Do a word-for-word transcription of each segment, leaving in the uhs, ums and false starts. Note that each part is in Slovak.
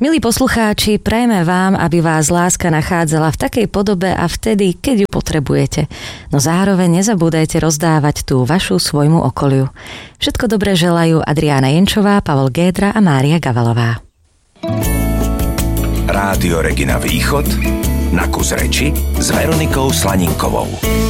Milí poslucháči, prajme vám, aby vás láska nachádzala v takej podobe a vtedy, keď ju potrebujete. No zároveň nezabúdajte rozdávať tú vašu svojmu okoliu. Všetko dobré želajú Adriána Jenčová, Pavol Gédra a Mária Gavalová. Rádio Regina Východ, na kus reči s Veronikou Slaninkovou.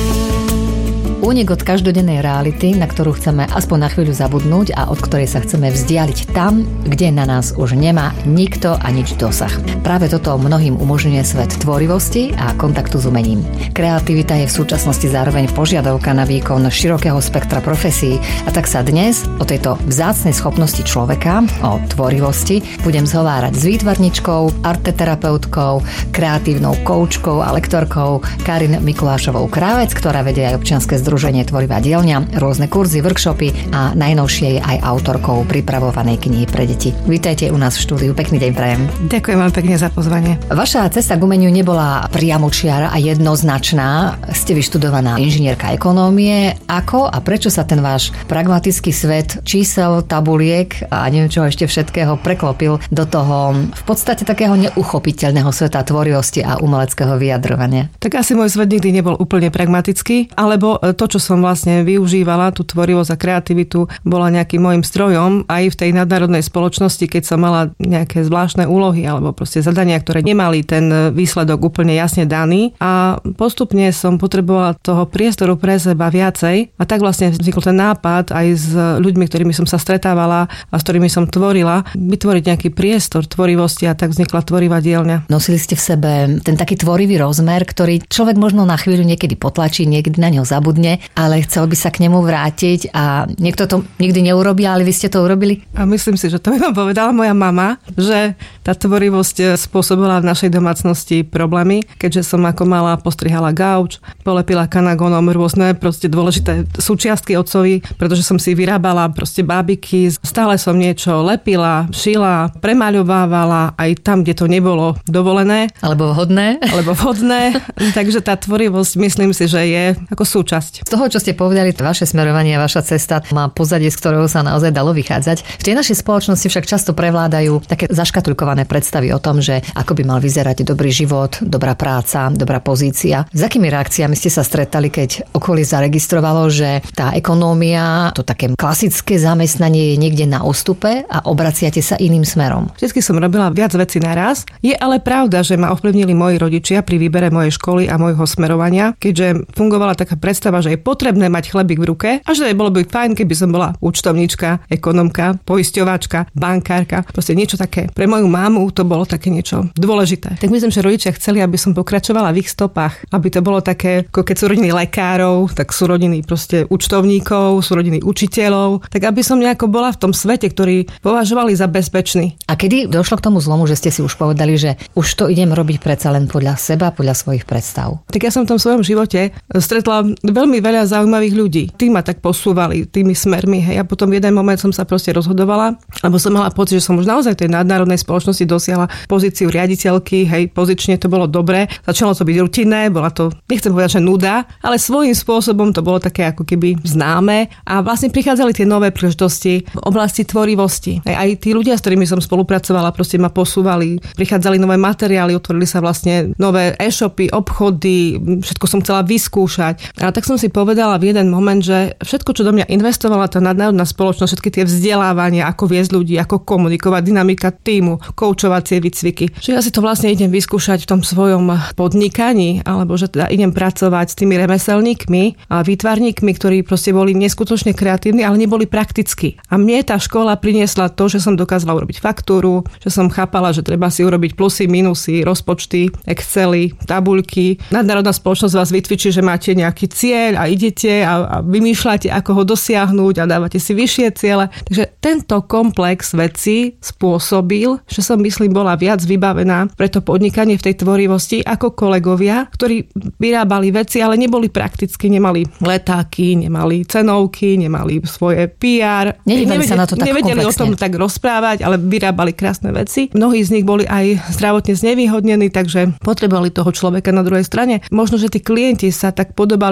Únik od každodennej reality, na ktorú chceme aspoň na chvíľu zabudnúť a od ktorej sa chceme vzdialiť tam, kde na nás už nemá nikto a nič dosah. Práve toto mnohým umožňuje svet tvorivosti a kontaktu s umením. Kreativita je v súčasnosti zároveň požiadavka na výkon širokého spektra profesí, a tak sa dnes o tejto vzácnej schopnosti človeka, o tvorivosti, budem zhovárať s výtvarničkou, arteterapeutkou, kreatívnou koučkou a lektorkou Karin Mikulášovou Krávec, ktorá vedie aj občianske združenie Združenie Tvorivá dielňa, rôzne kurzy, workshopy a najnovšie je aj autorkou pripravovanej knihy pre deti. Vítajte u nás v štúdiu. Pekný deň prajem. Ďakujem vám pekne za pozvanie. Vaša cesta k umeniu nebola priamočiara a jednoznačná. Ste vyštudovaná inžinierka ekonómie. Ako a prečo sa ten váš pragmatický svet čísel, tabuliek a neviem čo ešte všetkého preklopil do toho v podstate takého neuchopiteľného sveta tvorivosti a umeleckého vyjadrovania? Tak asi môj svet nikdy nebol úplne pragmatický, alebo to, čo som vlastne využívala, tú tvorivosť a kreativitu, bola nejakým môjim strojom aj v tej nadnárodnej spoločnosti, keď som mala nejaké zvláštne úlohy alebo proste zadania, ktoré nemali ten výsledok úplne jasne daný. A postupne som potrebovala toho priestoru pre seba viacej a tak vlastne vznikol ten nápad aj s ľuďmi, ktorými som sa stretávala a s ktorými som tvorila, vytvoriť nejaký priestor tvorivosti a tak vznikla Tvorivá dielňa. Nosili ste v sebe ten taký tvorivý rozmer, ktorý človek možno na chvíľu niekedy potlačí, niekedy na ňo zabudne, ale chcel by sa k nemu vrátiť a niekto to nikdy neurobí, ale vy ste to urobili? A myslím si, že to by vám povedala moja mama, že tá tvorivosť spôsobila v našej domácnosti problémy, keďže som ako malá postrihala gauč, polepila kanagónom rôzne proste dôležité súčiastky otcovi, pretože som si vyrábala proste bábiky, stále som niečo lepila, šila, premaľovávala aj tam, kde to nebolo dovolené. Alebo vhodné. Alebo vhodné. Takže tá tvorivosť myslím si, že je ako súčasť. Z toho, čo ste povedali, vaše smerovanie a vaša cesta má pozadie, z ktorého sa naozaj dalo vychádzať. V tej našej spoločnosti však často prevládajú také zaškatulkované predstavy o tom, že ako by mal vyzerať dobrý život, dobrá práca, dobrá pozícia. S akými reakciami ste sa stretali, keď okolie zaregistrovalo, že tá ekonómia, to také klasické zamestnanie je niekde na ústupe a obraciate sa iným smerom? Vždycky som robila viac vecí naraz. Je ale pravda, že ma ovplyvnili moji rodičia pri výbere mojej školy a môjho smerovania, keďže fungovala taká predstava, že je potrebné mať chlebík v ruke a že bolo by fajn, keby som bola účtovníčka, ekonomka, poisťovačka, bankárka, proste niečo také. Pre moju mámu to bolo také niečo dôležité. Tak myslím, že rodičia chceli, aby som pokračovala v ich stopách, aby to bolo také, ako keď sú rodiny lekárov, tak sú rodiny proste účtovníkov, sú rodiny učiteľov, tak aby som nejako bola v tom svete, ktorý považovali za bezpečný. A kedy došlo k tomu zlomu, že ste si už povedali, že už to idem robiť predsa len podľa seba, podľa svojich predstav? Tak ja som v tom svojom živote stretla veľmi veľa zaujímavých ľudí. Tí ma tak posúvali tými smermi, hej. A potom v jeden moment som sa proste rozhodovala, lebo som mala pocit, že som už naozaj v tej nadnárodnej spoločnosti dosiahla pozíciu riaditeľky, hej, pozične to bolo dobré. Začalo to byť rutinné, bola to, nechcem povedať, že nuda, ale svojím spôsobom to bolo také ako keby známe a vlastne prichádzali tie nové príležitosti v oblasti tvorivosti. Hej. Aj tí ľudia, s ktorými som spolupracovala, proste ma posúvali, prichádzali nové materiály, otvorili sa vlastne nové e-shopy, obchody, všetko som chcela vyskúšať. A tak som si povedala v jeden moment, že všetko, čo do mňa investovala tá nadnárodná spoločnosť, všetky tie vzdelávania, ako viesť ľudí, ako komunikovať, dynamika tímu, koučovacie výcviky, že ja si to vlastne idem vyskúšať v tom svojom podnikaní, alebo že teda idem pracovať s tými remeselníkmi a výtvarníkmi, ktorí proste boli neskutočne kreatívni, ale neboli praktickí. A mne tá škola priniesla to, že som dokázala urobiť faktúru, že som chápala, že treba si urobiť plusy, minusy, rozpočty, excely, tabuľky. Nadnárodná spoločnosť vás vytvičí, že máte nejaký cieľ a idete a, a vymýšľate, ako ho dosiahnuť a dávate si vyššie ciele. Takže tento komplex vecí spôsobil, že som, myslím, bola viac vybavená pre to podnikanie v tej tvorivosti ako kolegovia, ktorí vyrábali veci, ale neboli prakticky, nemali letáky, nemali cenovky, nemali svoje pé er. Nevedeli sa na to tak nevedeli komplexne. o tom tak rozprávať, ale vyrábali krásne veci. Mnohí z nich boli aj zdravotne znevýhodnení, takže potrebovali toho človeka na druhej strane. Možno, že tí klienti sa tak podobali mne v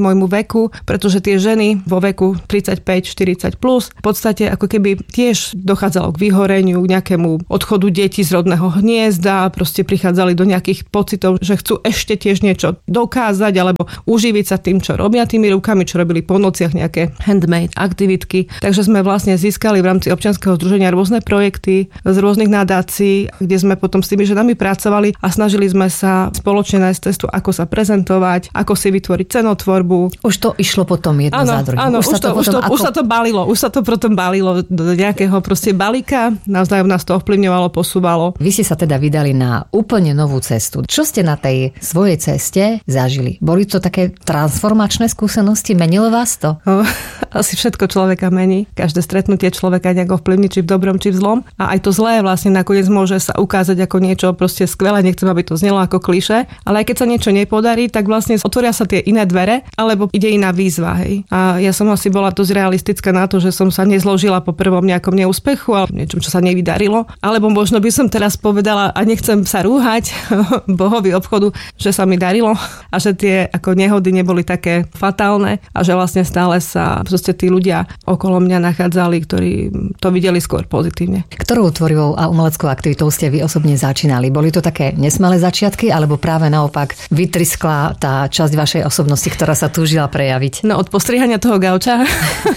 môjmu veku, pretože tie ženy vo veku tridsaťpäť štyridsať plus v podstate ako keby tiež dochádzalo k vyhoreniu, k nejakému odchodu detí z rodného hniezda, proste prichádzali do nejakých pocitov, že chcú ešte tiež niečo dokázať alebo uživiť sa tým, čo robia tými rukami, čo robili po nociach nejaké handmade aktivitky. Takže sme vlastne získali v rámci občianskeho združenia rôzne projekty z rôznych nadácií, kde sme potom s tými ženami pracovali a snažili sme sa spoločne nájsť cestu, ako sa prezentovať, ako si vytvoriť cenotvorbu. Už to išlo potom jedno áno, za druhým. Áno, už, už, to, už, to, ako... už sa to balilo, už sa to potom balilo do nejakého proste balíka, navzájom nás to ovplyvňovalo, posúvalo. Vy ste sa teda vydali na úplne novú cestu. Čo ste na tej svojej ceste zažili? Boli to také transformačné skúsenosti? Menilo vás to? O, asi všetko človeka mení. Každé stretnutie človeka nejak ovplyvní, či v dobrom, či v zlom. A aj to zlé vlastne nakoniec môže sa ukázať ako niečo proste skvelé. Nechcem, aby to znelo ako klišé, ale aj keď sa niečo nepodarí, tak vlastne otvoria sa tie iné dvere, alebo ide iná výzva. Hej. A ja som asi bola dosť realistická na to, že som sa nezložila po prvom nejakom neúspechu alebo niečom, čo sa nevydarilo. Alebo možno by som teraz povedala, a nechcem sa rúhať bohovi obchodu, že sa mi darilo a že tie ako nehody neboli také fatálne a že vlastne stále sa proste tí ľudia okolo mňa nachádzali, ktorí to videli skôr pozitívne. Ktorou tvorivou a umeleckou aktivitou ste vy osobne začínali? Boli to také nesmelé začiatky, alebo práve naopak vytriskla tá časť vašej osobnosti, ktorá sa túžila prejaviť? No od postrihania toho gauča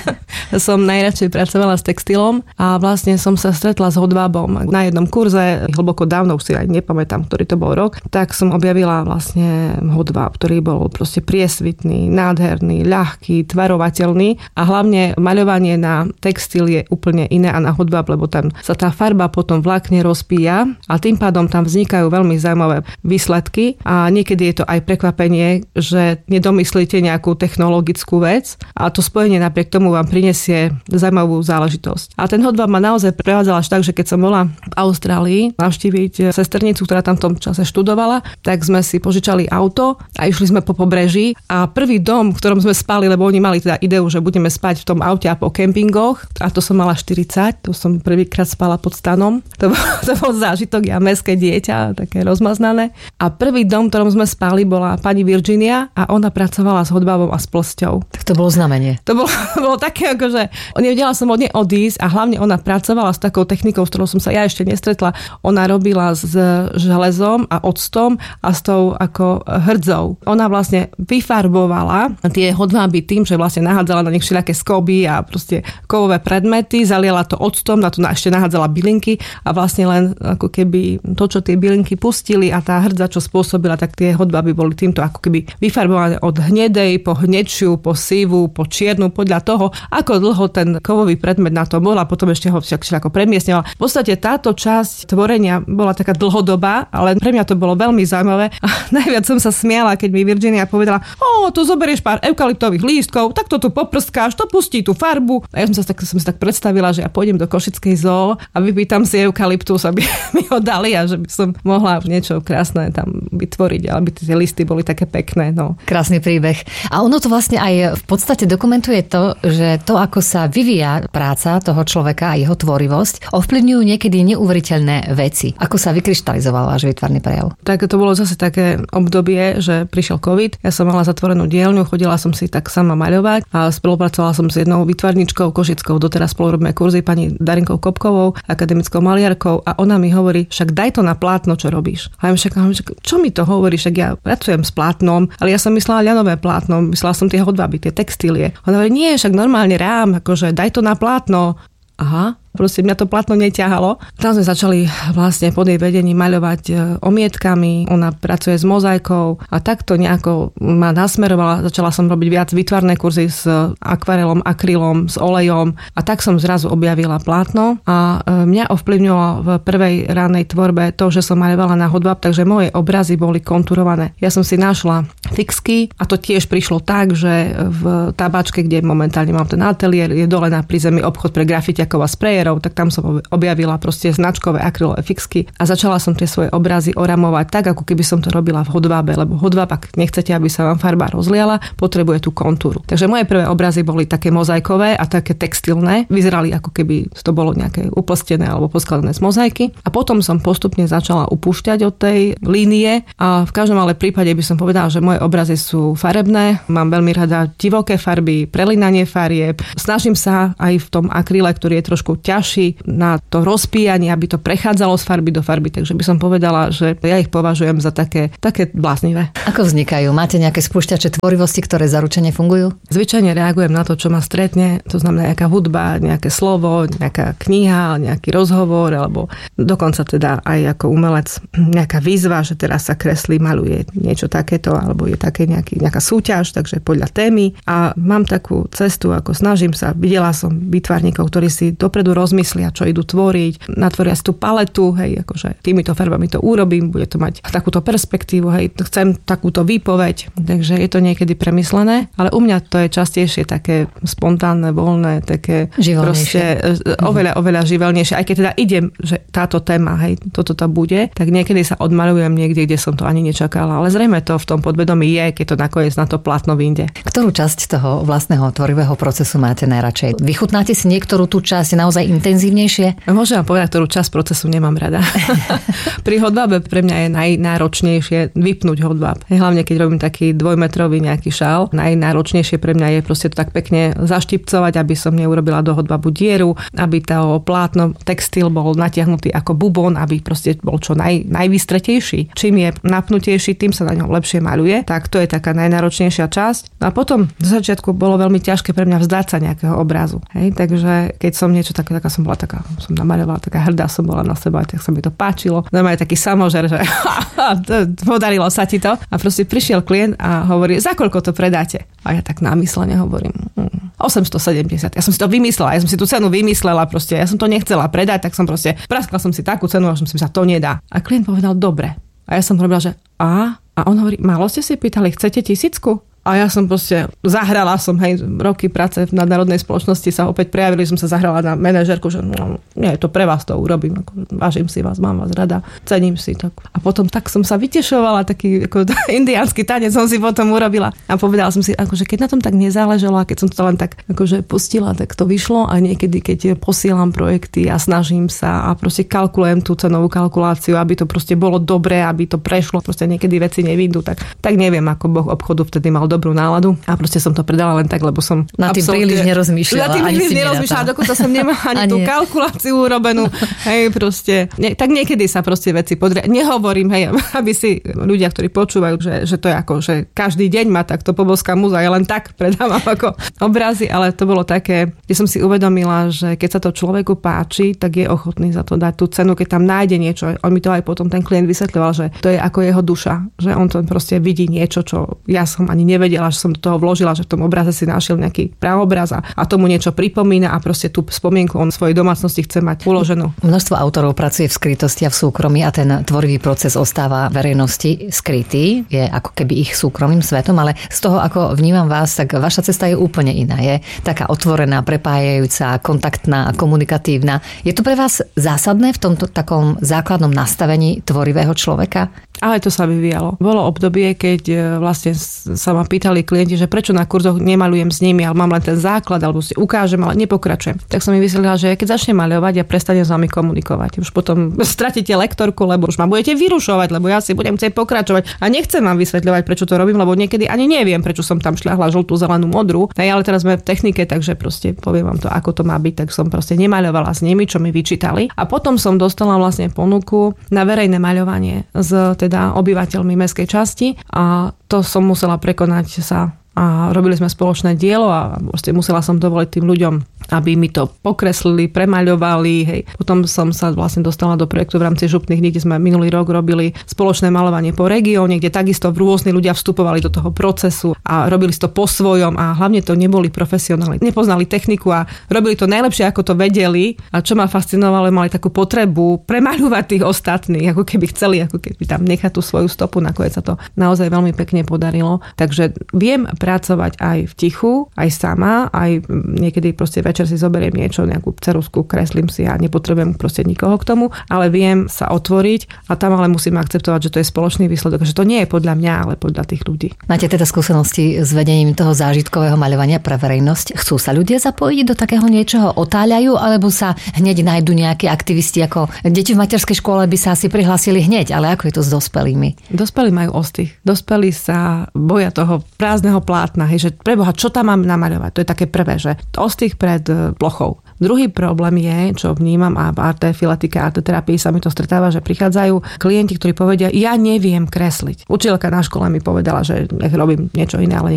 som najradšej pracovala s textilom a vlastne som sa stretla s hodvábom. Na jednom kurze, hlboko dávno, už si aj nepamätám, ktorý to bol rok, tak som objavila vlastne hodváb, ktorý bol proste priesvitný, nádherný, ľahký, tvarovateľný a hlavne maľovanie na textil je úplne iné a na hodváb, lebo tam sa tá farba potom vlákne rozpíja a tým pádom tam vznikajú veľmi zaujímavé výsledky a niekedy je to aj prekvapenie, že nedomyslíte nejakú technologickú vec a to spojenie napriek tomu vám prinesie zaujímavú záležitosť. A ten hodváb ma naozaj prevádzal až tak, že keď som bola v Austrálii navštíviť sesternicu, ktorá tam v tom čase študovala, tak sme si požičali auto a išli sme po pobreží a prvý dom, v ktorom sme spali, lebo oni mali teda ideu, že budeme spať v tom aute a po kempingoch, a to som mala štyridsať, to som prvýkrát spala pod stanom. To bol, to bol zážitok, ja mestské dieťa, také rozmaznané. A prvý dom, v ktorom sme spali, bola pani Virginia a ona pracovala s hodvábom a s plsťou. Tak to bolo znamenie. To bolo, bolo také, akože nevedela som od nej odísť a hlavne ona pracovala s takou technikou, s ktorou som sa ja ešte nestretla. Ona robila s železom a octom a s tou ako hrdzou. Ona vlastne vyfarbovala tie hodváby tým, že vlastne nahádzala na nich všelijaké skoby a proste kovové predmety, zaliala to octom, na to ešte nahádzala bylinky a vlastne len ako keby to, čo tie bylinky pustili a tá hrdza, čo spôsobila, tak tie hodváby boli týmto ako keby vyfarbované od hnedej po hnedšiu, po sivu, po čiernu, podľa toho, ako dlho ten kovový predmet na to bol a potom ešte ho však však premiestňovala. V podstate táto časť tvorenia bola taká dlhodobá, ale pre mňa to bolo veľmi zaujímavé a najviac som sa smiala, keď mi Virginia povedala: "Ó, tu zoberieš pár eukalyptových lístkov, tak to tu poprskáš, to pustí tú farbu." A ja som sa tak, som si tak predstavila, že ja pôjdem do Košickej zoo a vypýtam si eukalyptus, aby mi ho dali a že by som mohla niečo krásne tam vytvoriť, aby tie listy boli také pekné. No. Krásny príbeh. A ono to vlastne aj v podstate dokumentuje to, že to, ako sa vyvíja práca toho človeka a jeho tvorivosť, ovplyvňujú niekedy neuveriteľné veci. Ako sa vykryštalizoval váš výtvarný prejav? Tak to bolo zase také obdobie, že prišiel COVID. Ja som mala zatvorenú dielňu, chodila som si tak sama maľovať a spolupracovala som s jednou výtvarničkou košickou, doteraz spolu robíme kurzy, pani Darinkou Kopkovou, akademickou maliarkou, a ona mi hovorí: "Však daj to na plátno, čo robíš." A ja mi však, čo mi to hovorí, však ja pracujem s plátnom, ale ja som myslela ľanové plátno, myslela som tie hodváby, tie textílie. Ona hovorí: "Nie, však normálne rám, akože daj to na plátno." Aha. Proste mňa to plátno neťahalo. Tam sme začali vlastne pod jej vedením maľovať omietkami, ona pracuje s mozaikou a takto nejako ma nasmerovala. Začala som robiť viac výtvarné kurzy s akvarelom, akrylom, s olejom a tak som zrazu objavila plátno a mňa ovplyvňovalo v prvej ranej tvorbe to, že som maľovala na hodváb, takže moje obrazy boli konturované. Ja som si našla fixky a to tiež prišlo tak, že v Tabáčke, kde momentálne mám ten ateliér, je dole na prízemí obchod pre grafitiakov a sprejérov, tak tam som objavila proste značkové akrylové fixky a začala som tie svoje obrazy oramovať tak, ako keby som to robila v hodvábe, lebo hodváb, ak nechcete, aby sa vám farba rozliala, potrebuje tú kontúru. Takže moje prvé obrazy boli také mozaikové a také textilné, vyzerali ako keby to bolo nejaké uplstené alebo poskladané z mozaiky a potom som postupne začala upúšťať od tej línie a v každom ale prípade by som povedala, že moje moje obrazy sú farebné, mám veľmi rada divoké farby, prelinanie farieb. Snažím sa aj v tom akryle, ktorý je trošku ťažší, na to rozpíjanie, aby to prechádzalo z farby do farby. Takže by som povedala, že ja ich považujem za také, také bláznivé. Ako vznikajú? Máte nejaké spúšťače tvorivosti, ktoré zaručene fungujú? Zvyčajne reagujem na to, čo ma stretne. To znamená nejaká hudba, nejaké slovo, nejaká kniha, nejaký rozhovor, alebo dokonca teda aj ako umelec nejaká výzva, že teraz sa kreslí, maluje niečo takéto, alebo je také nejaký, nejaká súťaž, takže podľa témy. A mám takú cestu, ako snažím sa. Videla som výtvarníkov, ktorí si dopredu rozmyslia, čo idú tvoriť, natvoria si tú paletu, hej, akože týmito farbami to urobím, bude to mať takúto perspektívu, hej, chcem takúto výpoveď, takže je to niekedy premyslené, ale u mňa to je častejšie také spontánne, voľné, také proste oveľa, oveľa živelnejšie, aj keď teda idem, že táto téma, hej, toto to bude, tak niekedy sa odmaľujem niekde, kde som to ani nečakala, ale zrejme to v tom podvedomí je, keď to nakoniec na to plátno vyjde. Ktorú časť toho vlastného tvorivého procesu máte najradšej? Vychutnáte si niektorú tú časť naozaj intenzívnejšie? Môžem vám povedať, ktorú časť procesu nemám rada. Pri hodvábe pre mňa je najnáročnejšie vypnúť hodváb. Hlavne keď robím taký dvojmetrový nejaký šál, najnáročnejšie pre mňa je proste to tak pekne zaštipcovať, aby som neurobila do hodvábu dieru, aby to plátno, textil bol natiahnutý ako bubon, aby proste bol čo naj, najvystretejší. Čím je napnutejší, tým sa na ňom lepšie maľuje. Tak to je taká najnáročnejšia časť. A potom do začiatku bolo veľmi ťažké pre mňa vzdať sa nejakého obrazu. Hej? Takže keď som niečo také, taká som bola taká, som namaľovala, taká hrdá som bola na seba, tak sa mi to páčilo. Normálne taký samožer, že podarilo sa ti to. A proste prišiel klient a hovorí, za koľko to predáte? A ja tak námyslene hovorím, osemstosedemdesiat. Ja som si to vymyslela, ja som si tú cenu vymyslela, proste, ja som to nechcela predať, tak som proste praskla som si takú cenu, a som si myslela, to nedá. A klient povedal, dobre. A ja som robila, že a? A on hovorí, málo ste si pýtali, chcete tisícku? A ja som proste zahrala som, hej, roky práce v nadnárodnej spoločnosti sa opäť prejavili, som sa zahrala na manažérku, že no, nie, to pre vás to urobím, ako, vážim si vás, mám vás rada, cením si. Tak. A potom tak som sa vytešovala, taký ako, indiánsky tanec som si potom urobila. A povedala som si, akože keď na tom tak nezáležalo, a keď som to len tak akože pustila, tak to vyšlo a niekedy, keď posielam projekty a snažím sa a proste kalkulujem tú cenovú kalkuláciu, aby to proste bolo dobré, aby to prešlo, proste niekedy veci nevyjdú, tak, tak neviem, ako Boh obchodu vtedy mal dobrú náladu a proste som to predala len tak, lebo som na tým príliš nerozmýšľala. Na tým príliš nerozmýšľala, dokonca som nemala ani, ani tú kalkuláciu urobenú. Hej, proste. Nie, tak niekedy sa proste veci podria. Nehovorím, hej, aby si ľudia, ktorí počúvajú, že, že to je ako, že každý deň má takto Pobovská múza, ja len tak predávam ako obrazy, ale to bolo také, kde som si uvedomila, že keď sa to človeku páči, tak je ochotný za to dať tú cenu, keď tam nájde niečo. On mi to aj potom ten klient vysvetľoval, že to je ako jeho duša, že on to proste vidí niečo, čo ja som ani nevedela, že som do toho vložila, že v tom obraze si našiel nejaký pravobraz a tomu niečo pripomína a proste tú spomienku on svojej domácnosti chce mať uloženú. Množstvo autorov pracuje v skrytosti a v súkromí a ten tvorivý proces ostáva verejnosti skrytý, je ako keby ich súkromným svetom, ale z toho, ako vnímam vás, tak vaša cesta je úplne iná. Je taká otvorená, prepájajúca, kontaktná a komunikatívna. Je to pre vás zásadné v tomto takom základnom nastavení tvorivého človeka? Ale to sa vyvíjalo. Bolo obdobie, keď vlastne sa ma pýtali klienti, že prečo na kurzoch nemalujem s nimi, ale mám len ten základ, alebo si ukážem, ale nepokračujem. Tak som mi vysvetlila, že keď začnem maľovať, ja prestanem s vami komunikovať. Už potom stratíte lektorku, lebo už ma budete vyrušovať, lebo ja si budem chcieť pokračovať. A nechcem vám vysvetľovať, prečo to robím, lebo niekedy ani neviem, prečo som tam šľahla žltú, zelenú, modrú. Ale teraz sme v technike, takže proste poviem vám to, ako to má byť, tak som proste nemaľovala s nimi, čo mi vyčítali. A potom som dostala vlastne ponuku na verejné maľovanie z teda obyvateľmi mestskej časti a to som musela prekonať sa a robili sme spoločné dielo a proste musela som dovoliť tým ľuďom, aby mi to pokreslili, premaľovali. Hej. Potom som sa vlastne dostala do projektu v rámci Župných dní, kde sme minulý rok robili spoločné maľovanie po regióne, kde takisto rôzni ľudia vstupovali do toho procesu a robili to po svojom a hlavne to neboli profesionáli. Nepoznali techniku a robili to najlepšie, ako to vedeli. A čo ma fascinovalo, mali takú potrebu premaľovať tých ostatných, ako keby chceli, ako keby tam nechať tú svoju stopu. Nakoniec sa to naozaj veľmi pekne podarilo. Takže viem pracovať aj v tichu, aj sama, aj niekedy proste večer si zoberiem niečo, nejakú ceruzku, kreslím si a nepotrebujem proste nikoho k tomu, ale viem sa otvoriť a tam ale musím akceptovať, že to je spoločný výsledok, že to nie je podľa mňa, ale podľa tých ľudí. Máte teda skúsenosti s vedením toho zážitkového maľovania pre verejnosť? Chcú sa ľudia zapojiť do takého niečoho? Otáľajú, alebo sa hneď nájdu nejakí aktivisti, ako deti v materskej škole by sa asi prihlásili hneď, ale ako je to s dospelými? Dospelí majú ostych. Dospelí sa boja toho prázdneho plátna, hej, že preboha, čo tam mám namaľovať? To je také prvé, že ostych pred plochou. Druhý problém je, čo vnímam a v arte, filatike, arteterapii sa mi to stretáva, že prichádzajú klienti, ktorí povedia, ja neviem kresliť. Učiteľka na škole mi povedala, že nech robím niečo iné, ale